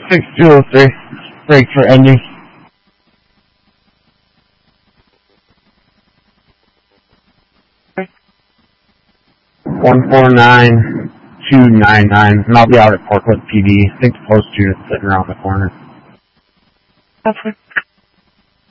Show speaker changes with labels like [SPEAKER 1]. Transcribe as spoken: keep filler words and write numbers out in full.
[SPEAKER 1] six two oh three. Break for ending. one four nine two nine nine, and I'll be out at Portland P D. I think the post unit's sitting around the corner.
[SPEAKER 2] Perfect.